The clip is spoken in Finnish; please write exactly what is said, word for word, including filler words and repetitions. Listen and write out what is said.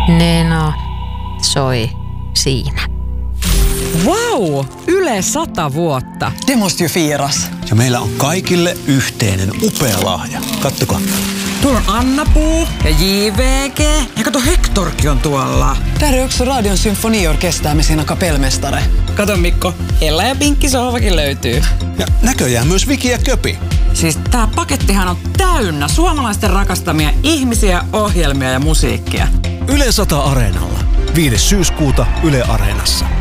Nena soi siinä. Wow! Yle sata vuotta. Det måste ju firas. Ja meillä on kaikille yhteinen upea lahja. Kattokaa. Tuolla on Anna-Puu ja J V G. Ja kato, Hektorkin on tuolla. Där är också Radion symfoniorkester med sina kapellmästare. Kato Mikko, Ella ja Pinkki sohvakin löytyy. Ja näköjään myös Viki ja Köpi. Siis tää pakettihan on täynnä suomalaisten rakastamia ihmisiä, ohjelmia ja musiikkia. Yle sata Areenalla. viides syyskuuta Yle Areenassa.